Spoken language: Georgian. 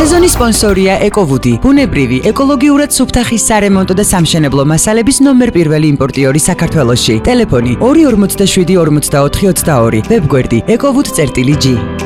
სეზონის სპონსორია ეკოვუდი, ბუნებრივი, ეკოლოგიურად სუფთა ხის სარემონტო და სამშენებლო მასალების ნომერ პირველი იმპორტიორი საქართველოში. ტელეფონი 247 44 22, ვებგვერდი ekovud.g